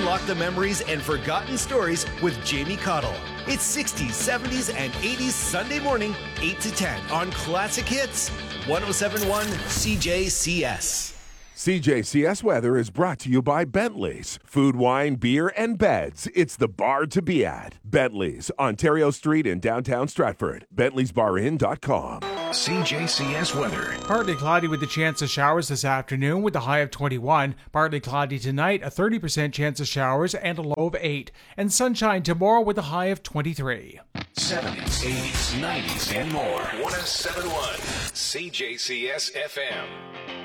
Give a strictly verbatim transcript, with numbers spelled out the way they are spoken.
unlock the memories and forgotten stories with Jamie Cottle. It's sixties, seventies, and eighties Sunday morning, eight to ten on Classic Hits, one oh seven point one C J C S. C J C S weather is brought to you by Bentley's. Food, wine, beer, and beds. It's the bar to be at. Bentley's, Ontario Street in downtown Stratford. Bentley's Bar Inn dot com. C J C S weather. Partly cloudy with a chance of showers this afternoon with a high of twenty-one. Partly cloudy tonight, a thirty percent chance of showers and a low of eight. And sunshine tomorrow with a high of twenty-three. seventies, eighties, nineties, and more. one oh seven point one C J C S F M.